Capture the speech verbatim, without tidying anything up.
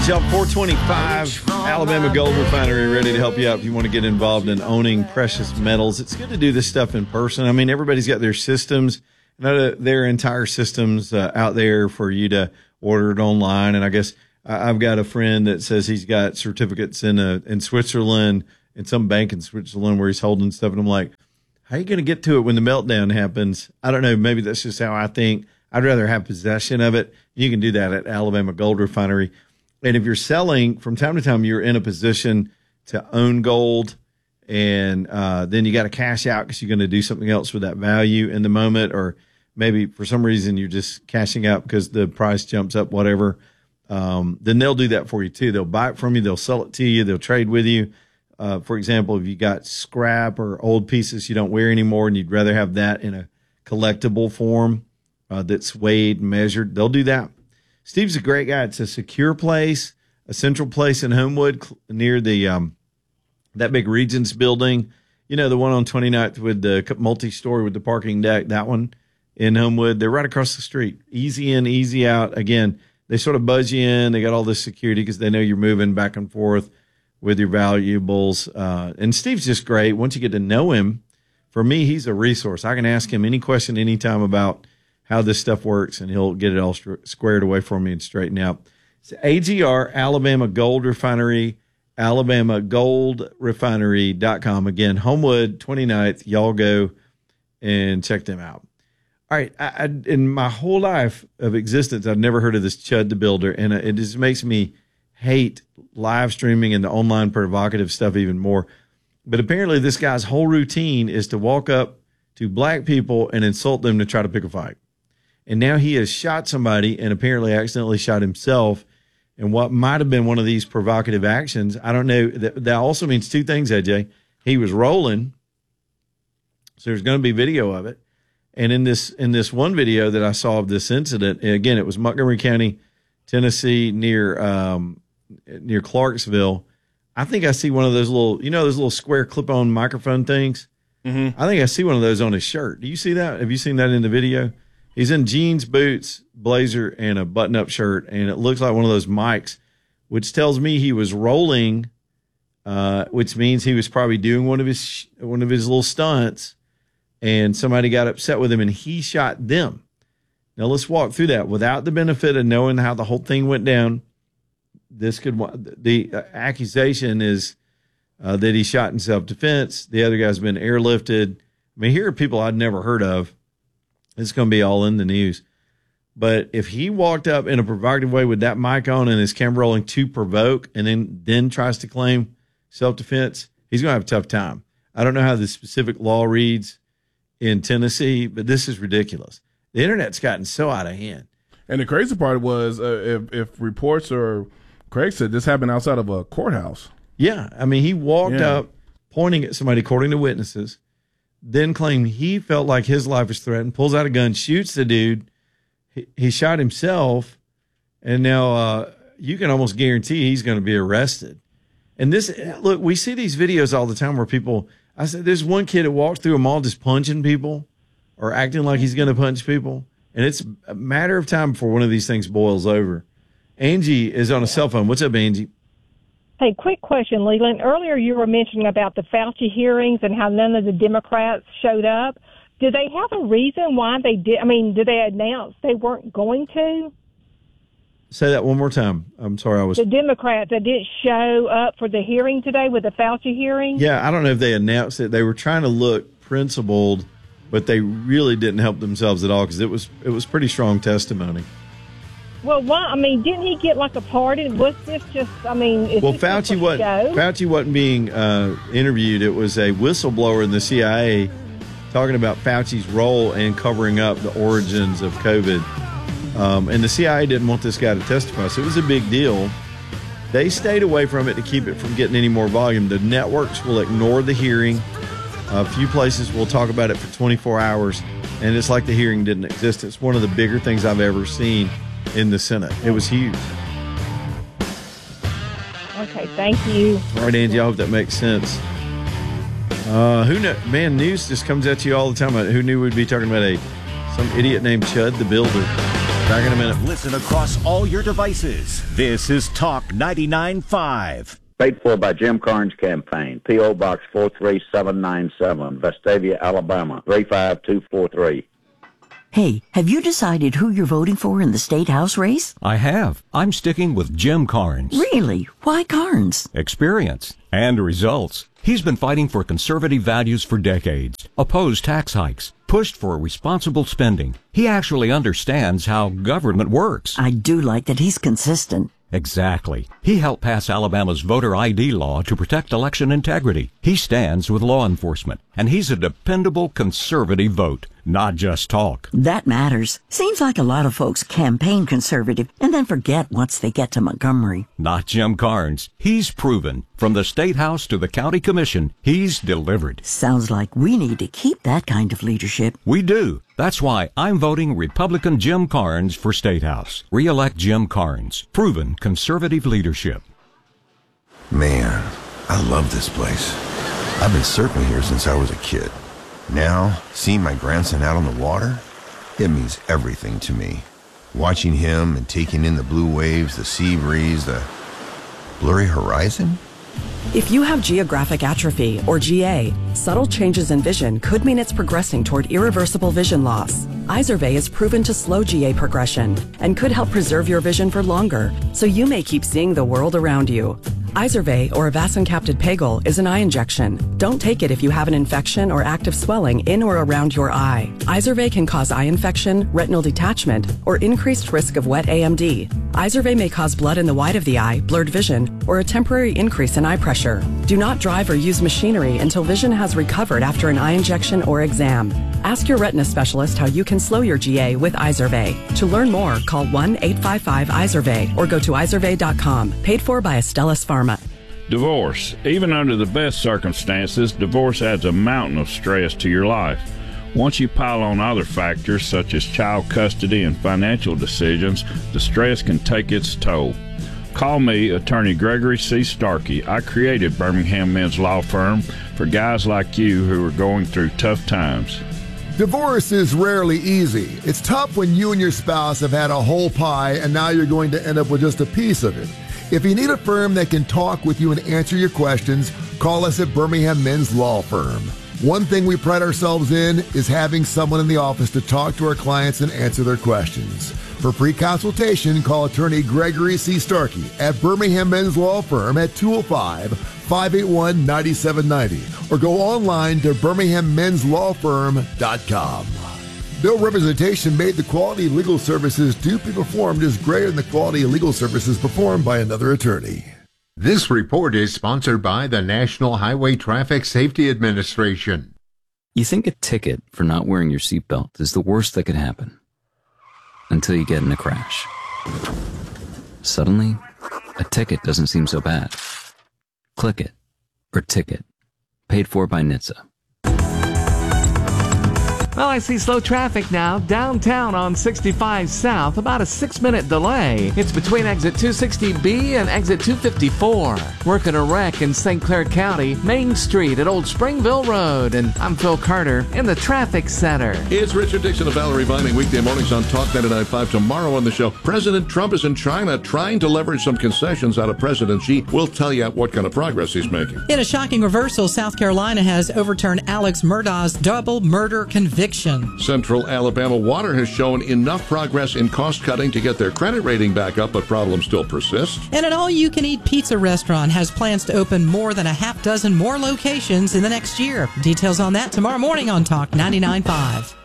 right, y'all, four twenty-five, Alabama Gold Refinery ready to help you out if you want to get involved in owning precious metals. It's good to do this stuff in person. I mean, everybody's got their systems, their entire systems uh, out there for you to order it online. And I guess I've got a friend that says he's got certificates in uh, in Switzerland, in some bank in Switzerland where he's holding stuff. And I'm like, how are you going to get to it when the meltdown happens? I don't know. Maybe that's just how I think. I'd rather have possession of it. You can do that at Alabama Gold Refinery. And if you're selling, from time to time, you're in a position to own gold, and uh, then you got to cash out because you're going to do something else with that value in the moment, or maybe for some reason you're just cashing out because the price jumps up, whatever. Um, then they'll do that for you too. They'll buy it from you. They'll sell it to you. They'll trade with you. Uh, for example, if you got scrap or old pieces you don't wear anymore and you'd rather have that in a collectible form uh, that's weighed and measured, they'll do that. Steve's a great guy. It's a secure place, a central place in Homewood near the um, that big Regents building. You know, the one on twenty-ninth with the multi-story with the parking deck, that one in Homewood. They're right across the street. Easy in, easy out. Again, they sort of buzz you in. They got all this security because they know you're moving back and forth with your valuables. Uh, and Steve's just great. Once you get to know him, for me, he's a resource. I can ask him any question anytime about how this stuff works, and he'll get it all squared away for me and straightened out. It's A G R, Alabama Gold Refinery, alabama gold refinery dot com. Again, Homewood, twenty-ninth. Y'all go and check them out. All right. I, I, in my whole life of existence, I've never heard of this Chud the Builder, and it just makes me hate live streaming and the online provocative stuff even more. But apparently this guy's whole routine is to walk up to black people and insult them to try to pick a fight. And now he has shot somebody and apparently accidentally shot himself in what might have been one of these provocative actions. I don't know. That, that also means two things, A J. He was rolling, so there's going to be video of it. And in this in this one video that I saw of this incident, again, it was Montgomery County, Tennessee, near um, near Clarksville. I think I see one of those little, you know, those little square clip-on microphone things. Mm-hmm. I think I see one of those on his shirt. Do you see that? Have you seen that in the video? He's in jeans, boots, blazer, and a button-up shirt, and it looks like one of those mics, which tells me he was rolling, uh, which means he was probably doing one of his one of his little stunts, and somebody got upset with him, and he shot them. Now, let's walk through that. Without the benefit of knowing how the whole thing went down, this could the accusation is uh, that he shot in self-defense. The other guy's been airlifted. I mean, here are people I'd never heard of. It's going to be all in the news. But if he walked up in a provocative way with that mic on and his camera rolling to provoke and then, then tries to claim self-defense, he's going to have a tough time. I don't know how the specific law reads in Tennessee, but this is ridiculous. The Internet's gotten so out of hand. And the crazy part was uh, if, if reports or Craig said this happened outside of a courthouse. Yeah. I mean, he walked yeah. up pointing at somebody, according to witnesses, then claimed he felt like his life was threatened, pulls out a gun, shoots the dude. He, he shot himself, and now uh, you can almost guarantee he's going to be arrested. And this, look, we see these videos all the time where people, I said, there's one kid that walks through a mall just punching people or acting like he's going to punch people. And it's a matter of time before one of these things boils over. Angie is on a cell phone. What's up, Angie? Hey, quick question, Leland. Earlier you were mentioning about the Fauci hearings and how none of the Democrats showed up. Do they have a reason why they did? I mean, did they announce they weren't going to? Say that one more time. I'm sorry. I was the Democrats that didn't show up for the hearing today with the Fauci hearing. Yeah, I don't know if they announced it. They were trying to look principled, but they really didn't help themselves at all because it was it was pretty strong testimony. Well, why? I mean, didn't he get like a pardon? Was this just? I mean, is well, this Fauci wasn't. Fauci wasn't being uh, interviewed. It was a whistleblower in the C I A talking about Fauci's role in covering up the origins of COVID. Um, and the C I A didn't want this guy to testify, so it was a big deal. They stayed away from it to keep it from getting any more volume. The networks will ignore the hearing. A few places will talk about it for twenty-four hours, and it's like the hearing didn't exist. It's one of the bigger things I've ever seen in the Senate. It was huge. Okay, thank you. All right, Angie, I hope that makes sense. Uh, who know, man, news just comes at you all the time. Who knew we'd be talking about a some idiot named Chud the Builder? Back in a minute. Listen across all your devices. This is Talk ninety-nine point five. Paid for by Jim Carnes Campaign. P O. Box four three seven nine seven, Vestavia, Alabama, three five two four three. Hey, have you decided who you're voting for in the state house race? I have. I'm sticking with Jim Carnes. Really? Why Carnes? Experience and results. He's been fighting for conservative values for decades, opposed tax hikes, pushed for responsible spending. He actually understands how government works. I do like that he's consistent. Exactly. He helped pass Alabama's voter I D law to protect election integrity. He stands with law enforcement, and he's a dependable conservative vote, not just talk. That matters. Seems like a lot of folks campaign conservative and then forget once they get to Montgomery. Not Jim Carnes. He's proven. From the State House to the County Commission, he's delivered. Sounds like we need to keep that kind of leadership. We do. That's why I'm voting Republican Jim Carnes for State House. Re-elect Jim Carnes. Proven conservative leadership. Man, I love this place. I've been surfing here since I was a kid. Now, seeing my grandson out on the water, it means everything to me. Watching him and taking in the blue waves, the sea breeze, the blurry horizon. If you have geographic atrophy, or G A, subtle changes in vision could mean it's progressing toward irreversible vision loss. Izervay is proven to slow G A progression and could help preserve your vision for longer, so you may keep seeing the world around you. Izervay, or avacincaptad pegol, is an eye injection. Don't take it if you have an infection or active swelling in or around your eye. Izervay can cause eye infection, retinal detachment, or increased risk of wet A M D. Izervay may cause blood in the white of the eye, blurred vision, or a temporary increase in eye pressure. Do not drive or use machinery until vision has recovered after an eye injection or exam. Ask your retina specialist how you can slow your G A with Izervay. To learn more, call one eight five five Izervay or go to izervay dot com. Paid for by Astellas Pharma. Divorce. Even under the best circumstances, divorce adds a mountain of stress to your life. Once you pile on other factors such as child custody and financial decisions, the stress can take its toll. Call me, Attorney Gregory C. Starkey. I created Birmingham Men's Law Firm for guys like you who are going through tough times. Divorce is rarely easy. It's tough when you and your spouse have had a whole pie and now you're going to end up with just a piece of it. If you need a firm that can talk with you and answer your questions, call us at Birmingham Men's Law Firm. One thing we pride ourselves in is having someone in the office to talk to our clients and answer their questions. For free consultation, call Attorney Gregory C. Starkey at Birmingham Men's Law Firm at two oh five, five eight one, nine seven nine oh or go online to birmingham men's law firm dot com. No representation made the quality of legal services to be performed is greater than the quality of legal services performed by another attorney. This report is sponsored by the National Highway Traffic Safety Administration. You think a ticket for not wearing your seatbelt is the worst that could happen. Until you get in a crash. Suddenly, a ticket doesn't seem so bad. Click it, or ticket. Paid for by N H T S A. Well, I see slow traffic now downtown on sixty-five South, about a six-minute delay. It's between exit two sixty B and exit two fifty-four. Working a wreck in Saint Clair County, Main Street at Old Springville Road. And I'm Phil Carter in the Traffic Center. It's Richard Dixon of Valerie Vining, weekday mornings on Talk ninety-nine point five. Tomorrow on the show, President Trump is in China trying to leverage some concessions out of President Xi. We'll tell you what kind of progress he's making. In a shocking reversal, South Carolina has overturned Alex Murdaugh's double murder conviction. Central Alabama Water has shown enough progress in cost cutting to get their credit rating back up, but problems still persist. And an all-you-can-eat pizza restaurant has plans to open more than a half dozen more locations in the next year. Details on that tomorrow morning on Talk ninety-nine point five.